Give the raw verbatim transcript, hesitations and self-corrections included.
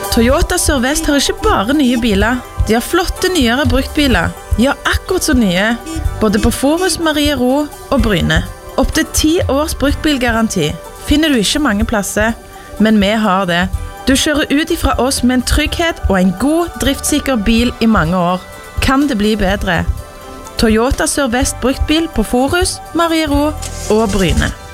Toyota Sør-Vest har ikke bare nye biler, de har flotte nyere bruktbiler. Ja, akkurat så nye, både på Forus, Marie Ro og Bryne. Opp til ti års bruktbilgaranti finner du ikke mange plasser, men vi har det. Du kjører ut ifra oss med en trygghet og en god, driftssikker bil i mange år. Kan det bli bedre? Toyota Sør-Vest bruktbil på Forus, Marie Ro og Bryne.